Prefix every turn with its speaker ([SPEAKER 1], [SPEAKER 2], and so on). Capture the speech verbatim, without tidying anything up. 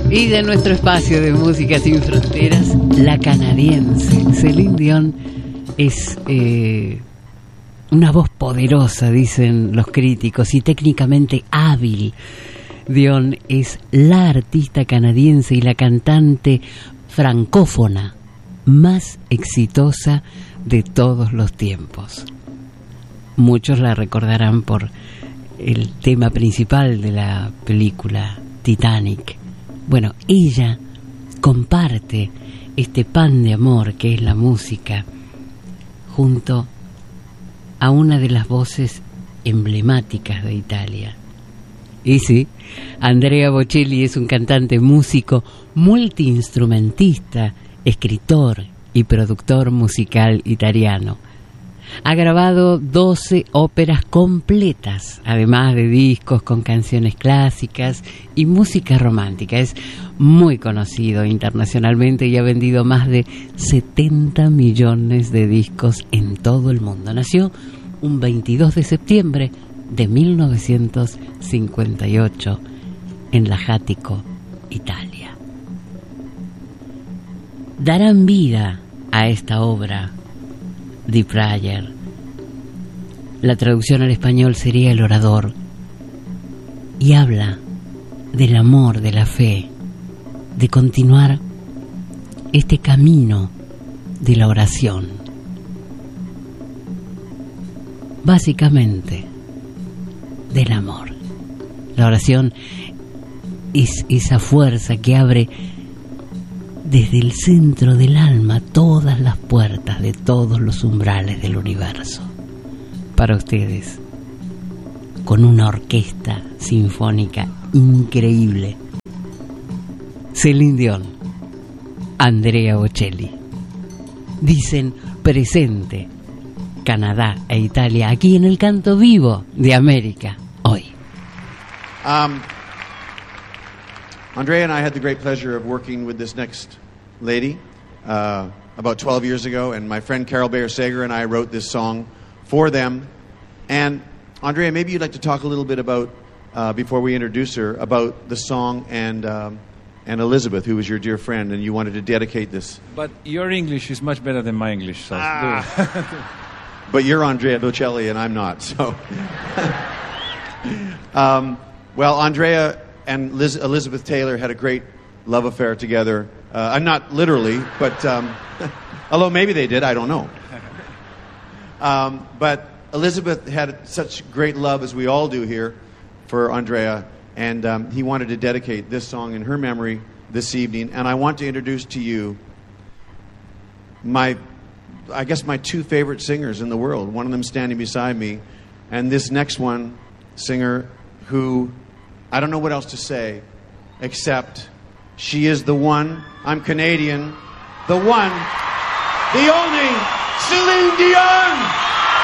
[SPEAKER 1] Y de nuestro espacio de Música Sin Fronteras, la canadiense Céline Dion es eh, una voz poderosa, dicen los críticos, y técnicamente hábil. Dion es la artista canadiense y la cantante francófona más exitosa de todos los tiempos. Muchos la recordarán por el tema principal de la película Titanic. Bueno, ella comparte este pan de amor que es la música junto a una de las voces emblemáticas de Italia. Y sí, Andrea Bocelli es un cantante, músico, multiinstrumentista, escritor y productor musical italiano. Ha grabado doce óperas completas, además de discos con canciones clásicas y música romántica. Es muy conocido internacionalmente y ha vendido más de setenta millones de discos en todo el mundo. Nació un veintidós de septiembre de mil novecientos cincuenta y ocho en Lajatico, Italia. Darán vida a esta obra The Prayer. La traducción al español sería El Orador, y habla del amor, de la fe, de continuar este camino de la oración. Básicamente, del amor. La oración es esa fuerza que abre desde el centro del alma todas las puertas de todos los umbrales del universo. Para ustedes, con una orquesta sinfónica increíble, Céline Dion, Andrea Bocelli. Dicen presente Canadá e Italia aquí en el canto vivo de América hoy.
[SPEAKER 2] Um, Andrea and I had the great pleasure of working with this next lady uh, about twelve years ago, and my friend Carol Bayer-Sager and I wrote this song for them. And Andrea, maybe you'd like to talk a little bit about, uh, before we introduce her, about the song and um, and Elizabeth, who was your dear friend, and you wanted to dedicate this.
[SPEAKER 3] But your English is much better than my English, so
[SPEAKER 2] ah. But you're Andrea Bocelli and I'm not, so. um, well, Andrea and Liz, Elizabeth Taylor had a great love affair together. Uh, I'm not literally, but um, although maybe they did, I don't know. Um, but Elizabeth had such great love, as we all do here, for Andrea, and um, he wanted to dedicate this song in her memory this evening. And I want to introduce to you my, I guess, my two favorite singers in the world. One of them standing beside me, and this next one, singer, who I don't know what else to say, except she is the one. I'm Canadian. The one, the only, Céline Dion.